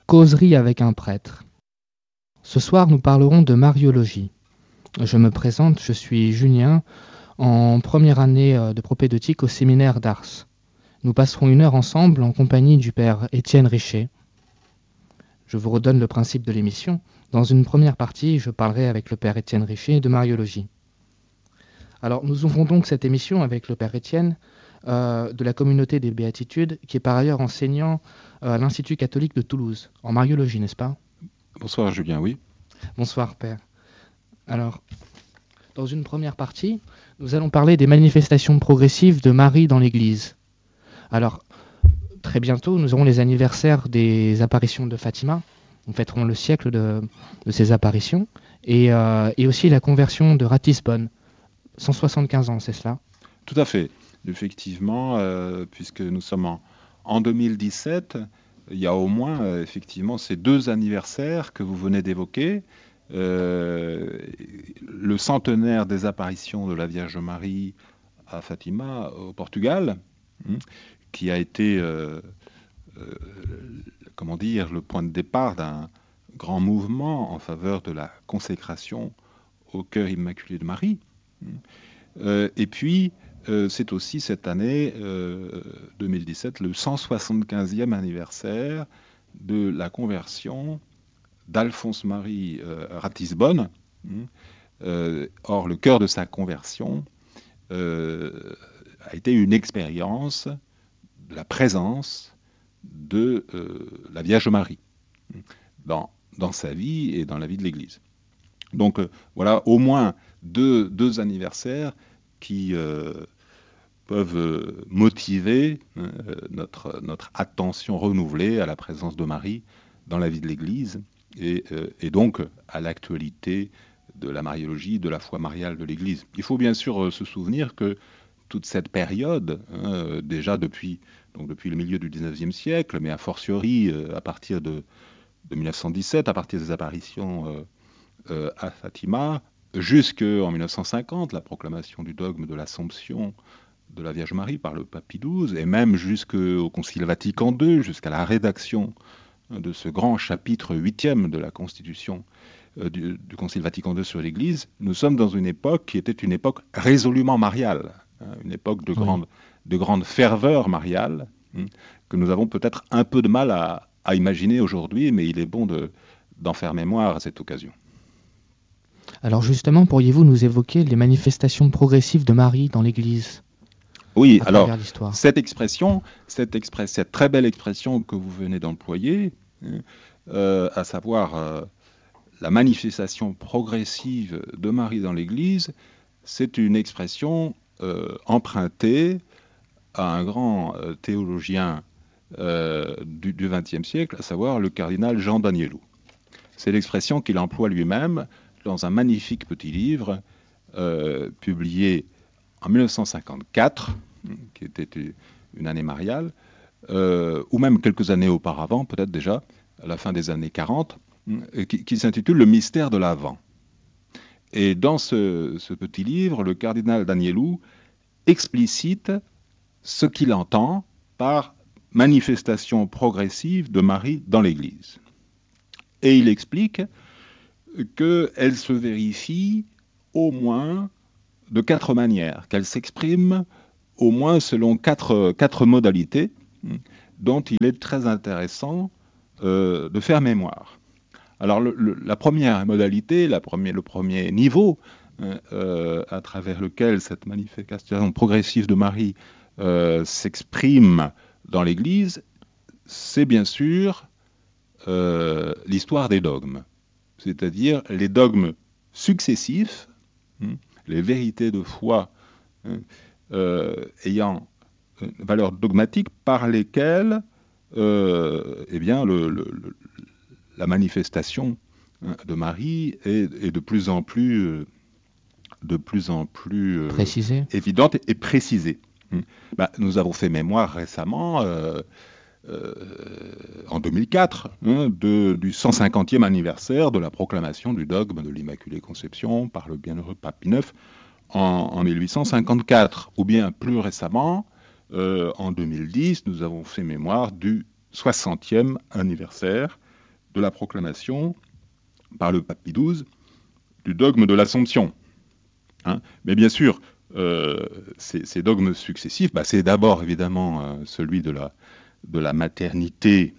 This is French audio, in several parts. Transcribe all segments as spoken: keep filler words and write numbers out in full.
Causerie avec un prêtre. Ce soir, nous parlerons de mariologie. Je me présente, je suis Julien, en première année de propédeutique au séminaire d'Ars. Nous passerons une heure ensemble en compagnie du père Étienne Richer. Je vous redonne le principe de l'émission. Dans une première partie, je parlerai avec le père Étienne Richer de mariologie. Alors, nous ouvrons donc cette émission avec le père Étienne euh, de la communauté des Béatitudes, qui est par ailleurs enseignant euh, à l'Institut catholique de Toulouse, en mariologie, n'est-ce pas ? Bonsoir Julien, oui. Bonsoir père. Alors, dans une première partie, nous allons parler des manifestations progressives de Marie dans l'Église. Alors, très bientôt, nous aurons les anniversaires des apparitions de Fatima. Nous fêterons le siècle de, de ces apparitions. Et, euh, et aussi la conversion de Ratisbonne. cent soixante-quinze ans, c'est cela ? Tout à fait. Effectivement, euh, puisque nous sommes en, en deux mille dix-sept, il y a au moins euh, effectivement ces deux anniversaires que vous venez d'évoquer. Euh, le centenaire des apparitions de la Vierge Marie à Fatima au Portugal, hein, qui a été, euh, euh, comment dire, le point de départ d'un grand mouvement en faveur de la consécration au cœur immaculé de Marie. Euh, et puis, euh, c'est aussi cette année, euh, deux mille dix-sept, le cent soixante-quinzième anniversaire de la conversion d'Alphonse-Marie euh, Ratisbonne. Euh, or, le cœur de sa conversion euh, a été une expérience de la présence de euh, la Vierge Marie dans, dans sa vie et dans la vie de l'Église. Donc, euh, voilà au moins deux, deux anniversaires qui euh, peuvent euh, motiver euh, notre, notre attention renouvelée à la présence de Marie dans la vie de l'Église et, euh, et donc à l'actualité de la mariologie, de la foi mariale de l'Église. Il faut bien sûr euh, se souvenir que toute cette période, hein, déjà depuis, donc depuis le milieu du dix-neuvième siècle, mais a fortiori euh, à partir de, de mille neuf cent dix-sept, à partir des apparitions euh, euh, à Fatima, jusqu'en mille neuf cent cinquante, la proclamation du dogme de l'Assomption de la Vierge Marie par le pape Pie douze, et même jusqu'au Concile Vatican deux, jusqu'à la rédaction de ce grand chapitre huitième de la Constitution euh, du, du Concile Vatican deux sur l'Église, nous sommes dans une époque qui était une époque résolument mariale, hein, une époque de, oui. grande, de grande ferveur mariale, hein, que nous avons peut-être un peu de mal à, à imaginer aujourd'hui, mais il est bon de, d'en faire mémoire à cette occasion. Alors justement, pourriez-vous nous évoquer les manifestations progressives de Marie dans l'Église ? Oui, alors cette expression, cette, express, cette très belle expression que vous venez d'employer, euh, à savoir euh, la manifestation progressive de Marie dans l'Église, c'est une expression euh, empruntée à un grand euh, théologien euh, du vingtième siècle, à savoir le cardinal Jean d'Agnelou. C'est l'expression qu'il emploie lui-même dans un magnifique petit livre euh, publié en mille neuf cent cinquante-quatre, qui était une année mariale, euh, ou même quelques années auparavant, peut-être déjà, à la fin des années quarante, qui, qui s'intitule « Le mystère de l'Avent ». Et dans ce, ce petit livre, le cardinal d'Agnelou explicite ce qu'il entend par manifestation progressive de Marie dans l'Église. Et il explique qu'elle se vérifie au moins de quatre manières, qu'elle s'exprime au moins selon quatre, quatre modalités dont il est très intéressant euh, de faire mémoire. Alors le, le, la première modalité, la premier, le premier niveau euh, à travers lequel cette manifestation progressive de Marie euh, s'exprime dans l'Église, c'est bien sûr euh, l'histoire des dogmes, c'est-à-dire les dogmes successifs, hein, les vérités de foi hein, euh, ayant une valeur dogmatique par lesquelles euh, eh bien, le, le, le, la manifestation hein, de Marie est, est de plus en plus, euh, de plus, en plus euh, précisée. évidente et, et précisée. Hein. Bah, nous avons fait mémoire récemment, euh, euh, en deux mille quatre, hein, de, du cent cinquantième anniversaire de la proclamation du dogme de l'Immaculée Conception par le bienheureux pape Pie neuf en, en mille huit cent cinquante-quatre, ou bien plus récemment, euh, en deux mille dix, nous avons fait mémoire du soixantième anniversaire de la proclamation par le pape Pie douze du dogme de l'Assomption. Hein. Mais bien sûr, euh, ces, ces dogmes successifs, bah, c'est d'abord évidemment euh, celui de la, de la maternité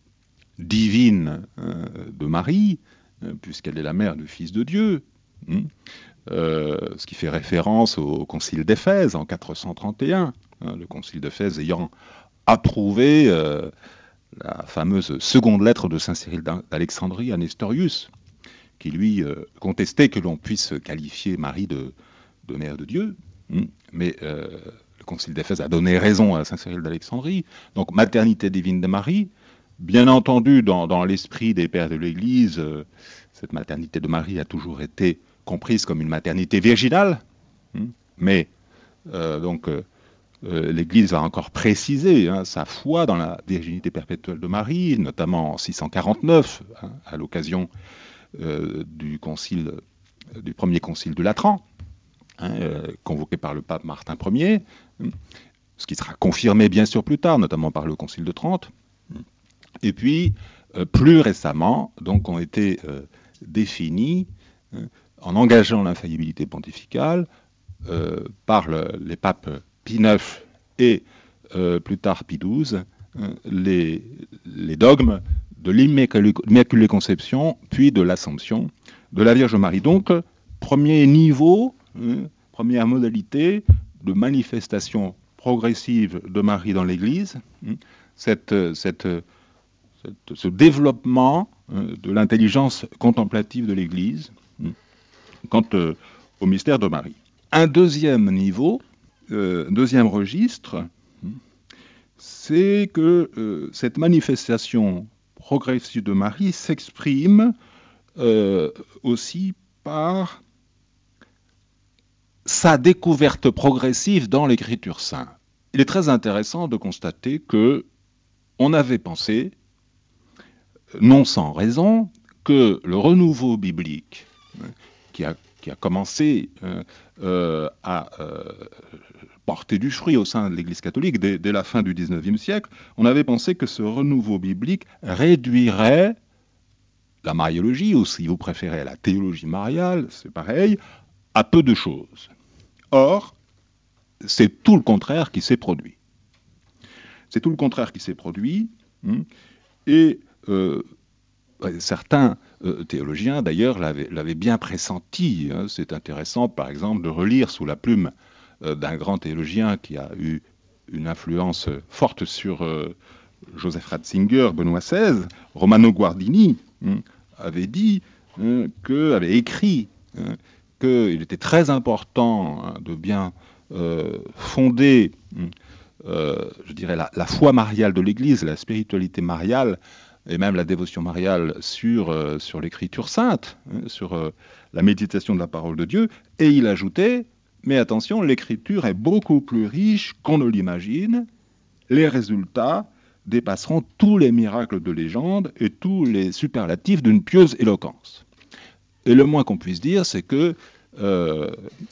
divine euh, de Marie, euh, puisqu'elle est la mère du Fils de Dieu, hein, euh, ce qui fait référence au, au concile d'Éphèse en quatre cent trente et un, hein, le concile d'Éphèse ayant approuvé euh, la fameuse seconde lettre de saint Cyril d'Alexandrie à Nestorius, qui lui euh, contestait que l'on puisse qualifier Marie de, de mère de Dieu, hein, mais euh, le concile d'Éphèse a donné raison à saint Cyril d'Alexandrie. Donc maternité divine de Marie, bien entendu dans, dans l'esprit des pères de l'Église, euh, cette maternité de Marie a toujours été comprise comme une maternité virginale, hein, mais euh, donc euh, euh, l'Église a encore précisé hein, sa foi dans la virginité perpétuelle de Marie, notamment en six cent quarante-neuf, hein, à l'occasion euh, du concile, euh, du premier concile de Latran, hein, euh, convoqué par le pape Martin Ier, hein, ce qui sera confirmé bien sûr plus tard, notamment par le concile de Trente. Et puis, euh, plus récemment, donc, ont été euh, définis hein, en engageant l'infaillibilité pontificale euh, par le, les papes Pie neuf et euh, plus tard Pie douze, hein, les, les dogmes de l'Immaculée Conception, puis de l'Assomption de la Vierge Marie. Donc, premier niveau, hein, première modalité de manifestation progressive de Marie dans l'Église, hein, cette, cette, cette, ce développement hein, de l'intelligence contemplative de l'Église hein, quant euh, au mystère de Marie. Un deuxième niveau, euh, deuxième registre, c'est que euh, cette manifestation progressive de Marie s'exprime euh, aussi par sa découverte progressive dans l'Écriture sainte. Il est très intéressant de constater que on avait pensé, non sans raison, que le renouveau biblique qui a, qui a commencé euh, euh, à euh, porter du fruit au sein de l'Église catholique dès, dès la fin du dix-neuvième siècle, on avait pensé que ce renouveau biblique réduirait la mariologie, ou si vous préférez la théologie mariale, c'est pareil, à peu de choses. Or, c'est tout le contraire qui s'est produit. C'est tout le contraire qui s'est produit, hein, et euh, certains euh, théologiens, d'ailleurs, l'avaient, l'avaient bien pressenti. Hein. C'est intéressant, par exemple, de relire sous la plume euh, d'un grand théologien qui a eu une influence forte sur euh, Joseph Ratzinger, Benoît seize, Romano Guardini, hein, avait dit, hein, que, avait écrit, hein, qu'il était très important hein, de bien euh, fonder, euh, je dirais, la, la foi mariale de l'Église, la spiritualité mariale, et même la dévotion mariale sur, euh, sur l'Écriture sainte, hein, sur euh, la méditation de la parole de Dieu. Et il ajoutait, mais attention, l'Écriture est beaucoup plus riche qu'on ne l'imagine. Les résultats dépasseront tous les miracles de légende et tous les superlatifs d'une pieuse éloquence. Et le moins qu'on puisse dire, c'est que euh,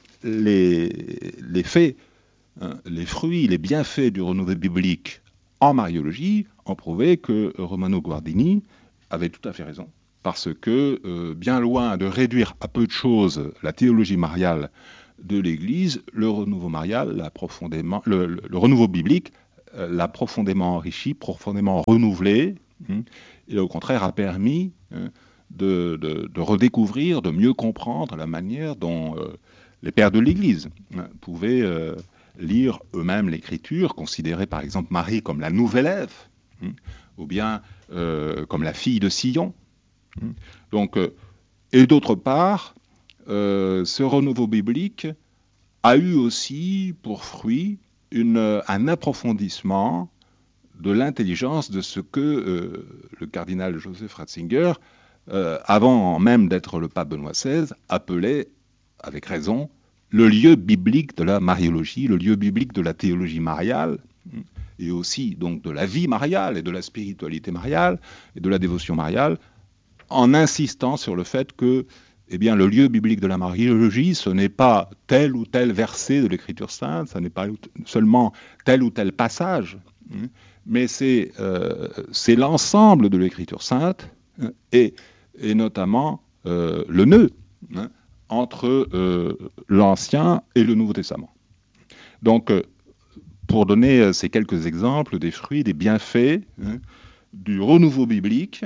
les, les faits, hein, les fruits, les bienfaits du renouveau biblique en mariologie ont prouvé que Romano Guardini avait tout à fait raison. Parce que, euh, bien loin de réduire à peu de choses la théologie mariale de l'Église, le renouveau marial l'a profondément, le, le, le renouveau biblique euh, l'a profondément enrichi, profondément renouvelé, hein, et au contraire a permis hein, de, de, de redécouvrir, de mieux comprendre la manière dont euh, les pères de l'Église hein, pouvaient euh, lire eux-mêmes l'Écriture, considérer par exemple Marie comme la nouvelle Ève, hein, ou bien euh, comme la fille de Sion. Hein. Donc, euh, et d'autre part, euh, ce renouveau biblique a eu aussi pour fruit une, un approfondissement de l'intelligence de ce que euh, le cardinal Joseph Ratzinger, euh, avant même d'être le pape Benoît seize, appelait, avec raison, le lieu biblique de la mariologie, le lieu biblique de la théologie mariale, et aussi donc de la vie mariale et de la spiritualité mariale et de la dévotion mariale, en insistant sur le fait que eh bien, le lieu biblique de la mariologie, ce n'est pas tel ou tel verset de l'Écriture sainte, ce n'est pas seulement tel ou tel passage, mais c'est, euh, c'est l'ensemble de l'Écriture sainte, et, et notamment euh, le nœud hein, entre euh, l'Ancien et le Nouveau Testament. Donc, euh, pour donner euh, ces quelques exemples des fruits, des bienfaits hein, du renouveau biblique,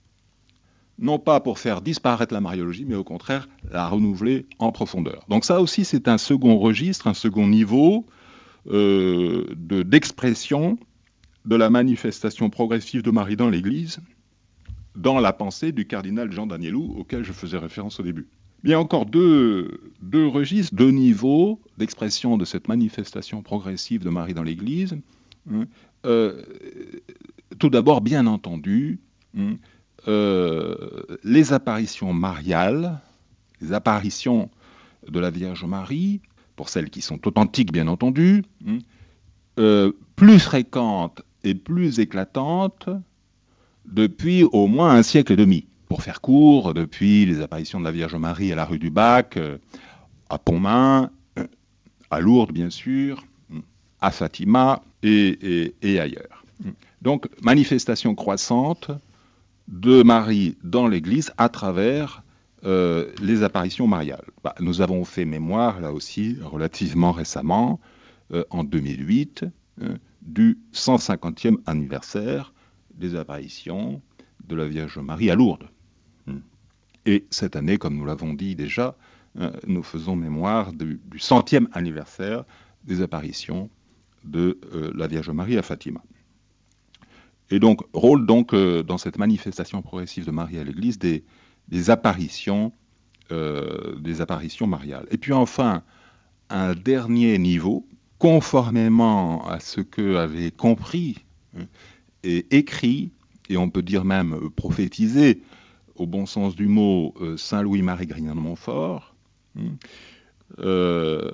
non pas pour faire disparaître la mariologie, mais au contraire la renouveler en profondeur. Donc ça aussi, c'est un second registre, un second niveau euh, de, d'expression de la manifestation progressive de Marie dans l'Église, dans la pensée du cardinal Jean Danielou, auquel je faisais référence au début. Il y a encore deux, deux registres, deux niveaux d'expression de cette manifestation progressive de Marie dans l'Église. Euh, tout d'abord, bien entendu, euh, les apparitions mariales, les apparitions de la Vierge Marie, pour celles qui sont authentiques, bien entendu, euh, plus fréquentes et plus éclatantes depuis au moins un siècle et demi. Pour faire court, depuis les apparitions de la Vierge Marie à la rue du Bac, à Pontmain, à Lourdes bien sûr, à Fatima et, et, et ailleurs. Donc, manifestation croissante de Marie dans l'Église à travers euh, les apparitions mariales. Bah, nous avons fait mémoire, là aussi, relativement récemment, euh, en deux mille huit, euh, du cent cinquantième anniversaire des apparitions de la Vierge Marie à Lourdes. Et cette année, comme nous l'avons dit déjà, euh, nous faisons mémoire du, du centième anniversaire des apparitions de euh, la Vierge Marie à Fatima. Et donc, rôle donc euh, dans cette manifestation progressive de Marie à l'Église des, des apparitions, euh, des apparitions mariales. Et puis enfin, un dernier niveau, conformément à ce que avait compris hein, et écrit, et on peut dire même prophétisé, au bon sens du mot, euh, Saint Louis-Marie Grignon de Montfort, hein, euh,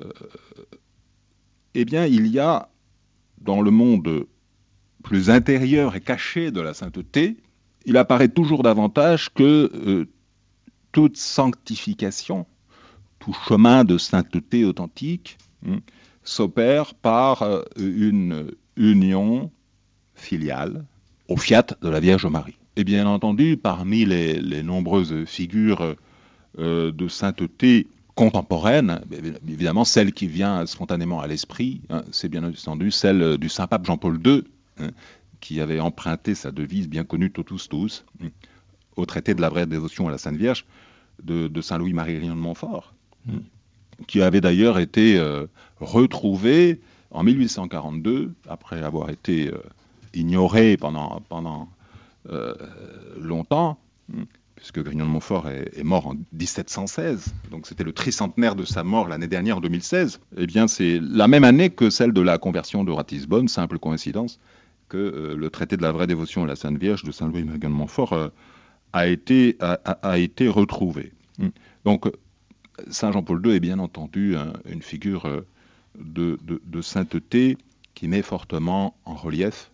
eh bien, il y a dans le monde plus intérieur et caché de la sainteté, il apparaît toujours davantage que euh, toute sanctification, tout chemin de sainteté authentique, hein, s'opère par euh, une union filiale au fiat de la Vierge Marie. Et bien entendu, parmi les, les nombreuses figures euh, de sainteté contemporaine, évidemment celle qui vient spontanément à l'esprit, hein, c'est bien entendu celle du Saint-Pape Jean-Paul deux, hein, qui avait emprunté sa devise bien connue Totus Tuus, hein, au traité de la vraie dévotion à la Sainte Vierge de, de Saint Louis-Marie Grignon de Montfort, hein, qui avait d'ailleurs été euh, retrouvé en mille huit cent quarante-deux, après avoir été euh, ignoré pendant, pendant euh, longtemps, hein, puisque Grignon de Montfort est, est mort en dix-sept cent seize, donc c'était le tricentenaire de sa mort l'année dernière, en deux mille seize, eh bien c'est la même année que celle de la conversion de Ratisbonne, simple coïncidence, que euh, le traité de la vraie dévotion à la Sainte Vierge de Saint-Louis-Marie de Montfort euh, a, été, a, a été retrouvé. Donc Saint Jean-Paul deux est bien entendu hein, une figure euh, de, de, de sainteté qui met fortement en relief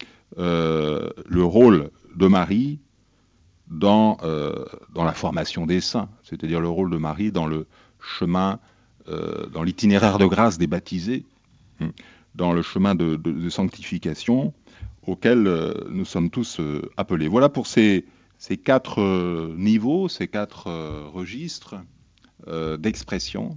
euh, le rôle de Marie Dans, euh, dans la formation des saints, c'est-à-dire le rôle de Marie dans le chemin, euh, dans l'itinéraire de grâce des baptisés, dans le chemin de, de, de sanctification auquel euh, nous sommes tous euh, appelés. Voilà pour ces, ces quatre euh, niveaux, ces quatre euh, registres euh, d'expression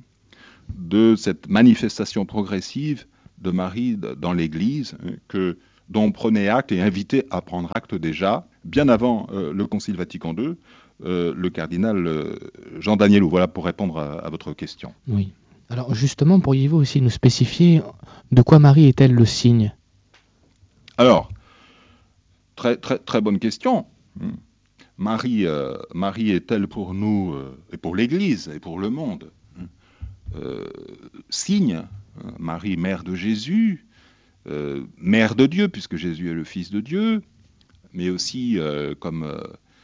de cette manifestation progressive de Marie dans l'Église que dont prenait acte et invitait à prendre acte déjà, bien avant euh, le Concile Vatican deux, euh, le cardinal euh, Jean Danielou. Voilà pour répondre à, à votre question. Oui. Alors justement, pourriez-vous aussi nous spécifier de quoi Marie est-elle le signe ? Alors, très, très, très bonne question. Marie, euh, Marie est-elle pour nous, euh, et pour l'Église, et pour le monde, euh, signe ? Marie, mère de Jésus, Euh, mère de Dieu, puisque Jésus est le Fils de Dieu, mais aussi, euh, comme euh,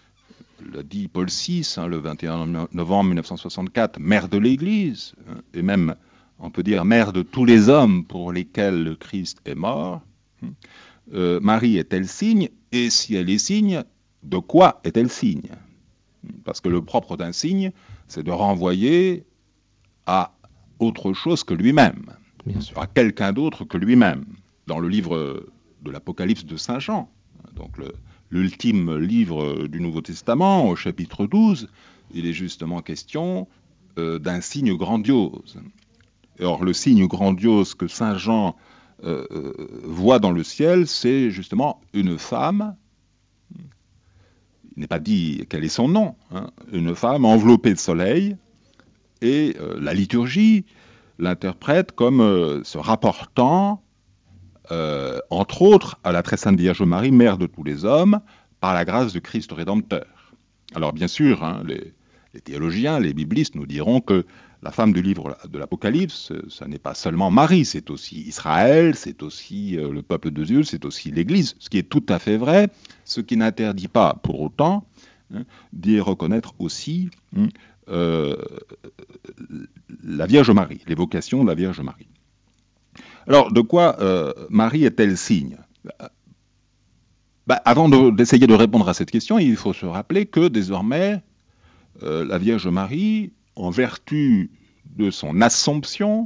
l'a dit Paul six, hein, le vingt et un novembre mille neuf cent soixante-quatre, mère de l'Église, hein, et même, on peut dire, mère de tous les hommes pour lesquels le Christ est mort. Euh, Marie est-elle signe? Et si elle est signe, de quoi est-elle signe? Parce que le propre d'un signe, c'est de renvoyer à autre chose que lui-même, à quelqu'un d'autre que lui-même. Dans le livre de l'Apocalypse de Saint Jean, donc le, l'ultime livre du Nouveau Testament, au chapitre douze, il est justement question euh, d'un signe grandiose. Or, le signe grandiose que saint Jean euh, euh, voit dans le ciel, c'est justement une femme, il n'est pas dit quel est son nom, hein, une femme enveloppée de soleil, et euh, la liturgie l'interprète comme euh, se rapportant, euh, entre autres, à la très sainte Vierge Marie, mère de tous les hommes, par la grâce de Christ Rédempteur. Alors bien sûr, hein, les, les théologiens, les biblistes nous diront que la femme du livre de l'Apocalypse, ce n'est pas seulement Marie, c'est aussi Israël, c'est aussi euh, le peuple de Dieu, c'est aussi l'Église, ce qui est tout à fait vrai, ce qui n'interdit pas pour autant hein, d'y reconnaître aussi hein, euh, la Vierge Marie, l'évocation de la Vierge Marie. Alors, de quoi euh, Marie est-elle signe ? Bah, avant de, d'essayer de répondre à cette question, il faut se rappeler que désormais, euh, la Vierge Marie, en vertu de son Assomption,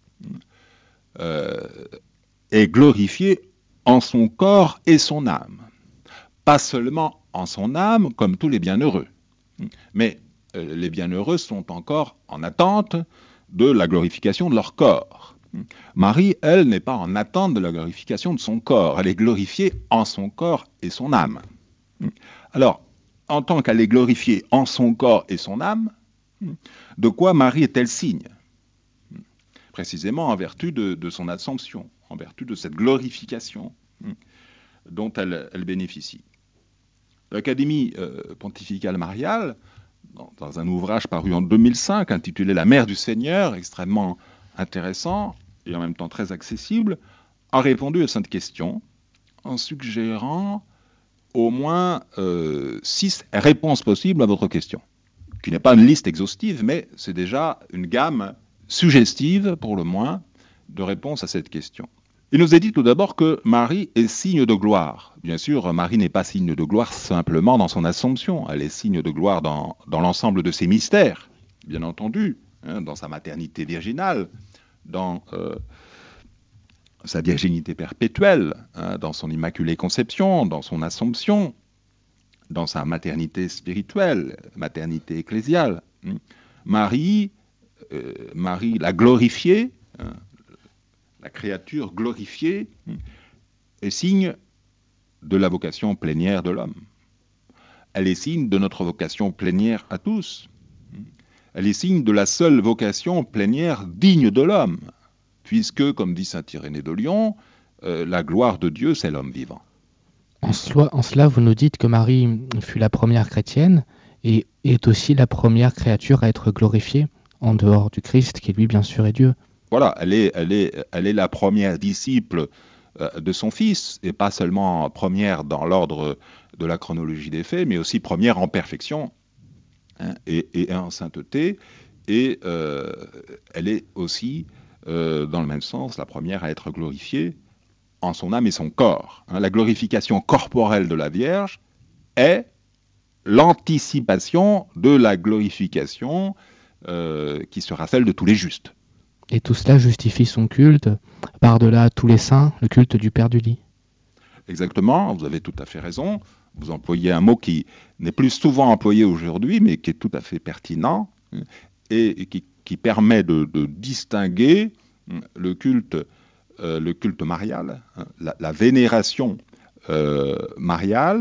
euh, est glorifiée en son corps et son âme. Pas seulement en son âme, comme tous les bienheureux, mais euh, les bienheureux sont encore en attente de la glorification de leur corps. Marie, elle, n'est pas en attente de la glorification de son corps. Elle est glorifiée en son corps et son âme. Alors, en tant qu'elle est glorifiée en son corps et son âme, de quoi Marie est-elle signe ? Précisément en vertu de, de son Assomption, en vertu de cette glorification dont elle, elle bénéficie. L'Académie euh, pontificale mariale, dans, dans un ouvrage paru en deux mille cinq, intitulé « La Mère du Seigneur », extrêmement intéressant et en même temps très accessible, a répondu à cette question en suggérant au moins euh, six réponses possibles à votre question, qui n'est pas une liste exhaustive, mais c'est déjà une gamme suggestive, pour le moins, de réponses à cette question. Il nous est dit tout d'abord que Marie est signe de gloire. Bien sûr, Marie n'est pas signe de gloire simplement dans son Assomption, elle est signe de gloire dans, dans l'ensemble de ses mystères, bien entendu, hein, dans sa maternité virginale, dans euh, sa virginité perpétuelle, hein, dans son Immaculée Conception, dans son Assomption, dans sa maternité spirituelle, maternité ecclésiale. Marie, euh, Marie la glorifiée, hein, la créature glorifiée, est signe de la vocation plénière de l'homme. Elle est signe de notre vocation plénière à tous. Elle est signe de la seule vocation plénière digne de l'homme, puisque, comme dit saint Irénée de Lyon, euh, la gloire de Dieu, c'est l'homme vivant. En cela, en cela, vous nous dites que Marie fut la première chrétienne et est aussi la première créature à être glorifiée, en dehors du Christ, qui lui, bien sûr, est Dieu. Voilà, elle est, elle est, elle est la première disciple euh, de son Fils, et pas seulement première dans l'ordre de la chronologie des faits, mais aussi première en perfection, hein, et, et en sainteté, et euh, elle est aussi, euh, dans le même sens, la première à être glorifiée en son âme et son corps. Hein. La glorification corporelle de la Vierge est l'anticipation de la glorification euh, qui sera celle de tous les justes. Et tout cela justifie son culte, par-delà tous les saints, le culte du Père du lit. Exactement, vous avez tout à fait raison. Vous employez un mot qui n'est plus souvent employé aujourd'hui, mais qui est tout à fait pertinent, et, et qui, qui permet de, de distinguer le culte, euh, le culte marial, la, la vénération euh, mariale,